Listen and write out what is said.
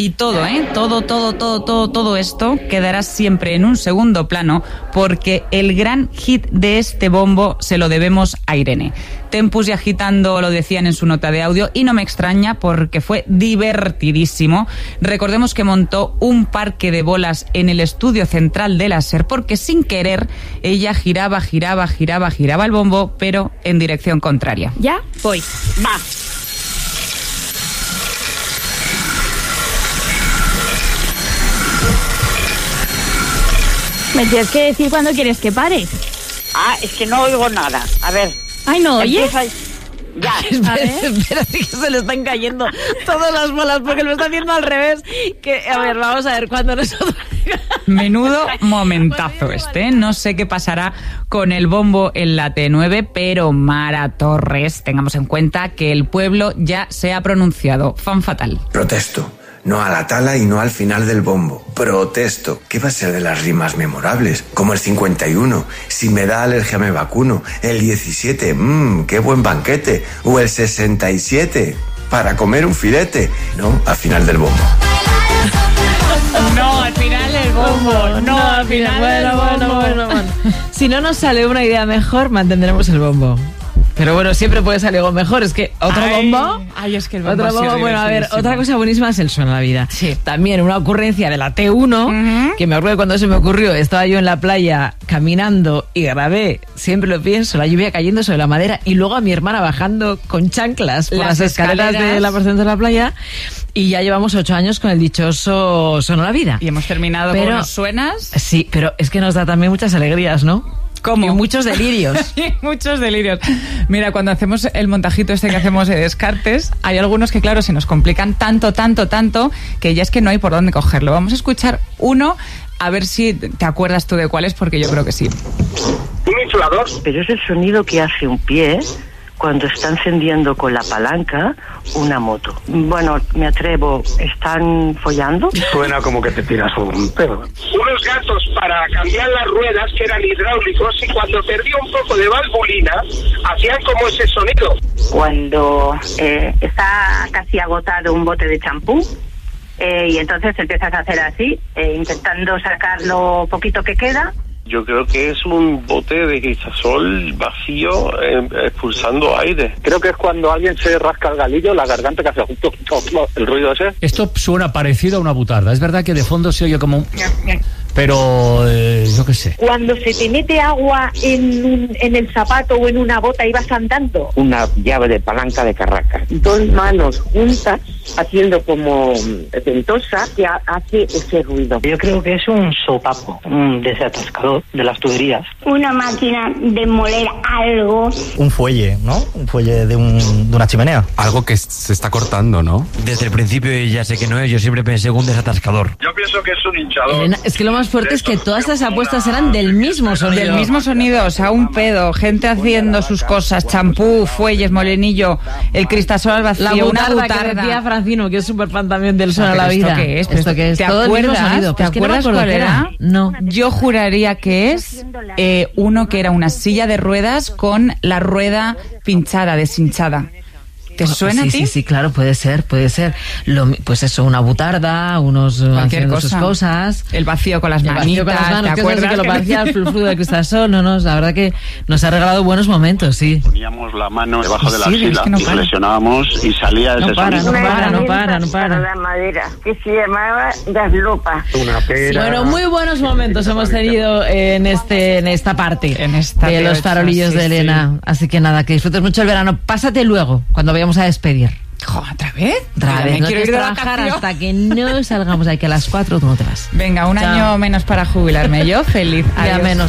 Y todo esto quedará siempre en un segundo plano porque el gran hit de este bombo se lo debemos a Irene. Tempus y Agitando lo decían en su nota de audio y no me extraña porque fue divertidísimo. Recordemos que montó un parque de bolas en el estudio central de la SER porque sin querer ella giraba el bombo, pero en dirección contraria. ¿Ya? Voy. Va. Me tienes que decir cuándo quieres que pare. Es que no oigo nada. A ver. Ay, no, ¿oyes? Ya. Espérate que se le están cayendo todas las bolas porque lo está haciendo al revés. A ver, vamos a ver cuándo nosotros... Menudo momentazo este. No sé qué pasará con el bombo en la T9, pero Mara Torres, tengamos en cuenta que el pueblo ya se ha pronunciado. Fan fatal. Protesto. No a la tala y no al final del bombo. Protesto. ¿Qué va a ser de las rimas memorables? Como el 51, si me da alergia me vacuno. El 17, qué buen banquete. O el 67, para comer un filete. No, al final del bombo. No, al final del bombo. No, al final del bombo. Bueno. Si no nos sale una idea mejor, mantendremos el bombo. Pero bueno, siempre puede salir algo mejor. Es que otro bombo. Es que el bombo. Bueno, a ver, otra cosa buenísima es el Suena la Vida. Sí. También una ocurrencia de la T1, que me acuerdo cuando se me ocurrió. Estaba yo en la playa caminando y grabé, siempre lo pienso, la lluvia cayendo sobre la madera y luego a mi hermana bajando con chanclas por las escaleras de la porción de la playa. Y ya llevamos 8 años con el dichoso Suena la Vida. Y hemos terminado con unos suenas. Sí, pero es que nos da también muchas alegrías, ¿no? ¿Cómo? Y muchos delirios. Muchos delirios. Mira, cuando hacemos el montajito este que hacemos de descartes, hay algunos que, claro, se nos complican tanto, que ya es que no hay por dónde cogerlo. Vamos a escuchar uno, a ver si te acuerdas tú de cuál es, porque yo creo que sí. Un inflador. Pero es el sonido que hace un pie cuando está encendiendo con la palanca una moto. Bueno, me atrevo, ¿están follando? Suena como que te tiras un pedo. Unos gatos para cambiar las ruedas que eran hidráulicos y cuando perdía un poco de valvulina hacían como ese sonido. Cuando está casi agotado un bote de champú y entonces empiezas a hacer así, intentando sacar lo poquito que queda. Yo creo que es un bote de cristasol vacío expulsando aire. Creo que es cuando alguien se rasca el galillo, la garganta que hace el ruido ese. Esto suena parecido a una butarda. Es verdad que de fondo se oye como un... Pero yo qué sé. Cuando se te mete agua en el zapato o en una bota y vas andando. Una llave de palanca de carraca. 2 manos juntas haciendo como ventosa que hace ese ruido. Yo creo que es un sopapo, un desatascador de las tuberías. Una máquina de moler algo. Un fuelle, ¿no? Un fuelle de una chimenea. Algo que se está cortando, ¿no? Desde el principio ya sé que no es, yo siempre pensé un desatascador. Yo pienso que es un hinchador. Elena, es que lo más fuerte es que todas estas apuestas eran del mismo sonido. Del mismo sonido, o sea, un pedo, gente haciendo sus cosas, champú, fuelles, molenillo, el cristasol al vacío, una butarda. Que decía Francino, que es súper fan también del Suena la Vida. ¿Esto qué es? ¿Te acuerdas? ¿Te acuerdas cuál era? No. Yo juraría que es uno que era una silla de ruedas con la rueda pinchada, deshinchada. ¿Te suena a ti? Sí, claro, puede ser. Pues eso, una butarda, cualquier cosa. Sus cosas. El vacío con las manitas, ¿te acuerdas? Que lo parecía el fluido de cristasol, la verdad que nos ha regalado buenos momentos, sí. Poníamos la mano debajo de la axila y flexionábamos y salía ese sonido. No para. La madera, que se llamaba gaslopa. Una pera. Bueno, muy buenos momentos hemos tenido en esta parte de los farolillos de Elena. Sí. Así que nada, que disfrutes mucho el verano. Pásate luego, cuando vayamos a despedir. ¿Otra vez? No quiero ir a trabajar hasta que no salgamos de aquí a las 4, tú no te vas. Venga, un año menos para jubilarme. Yo feliz. Ya menos.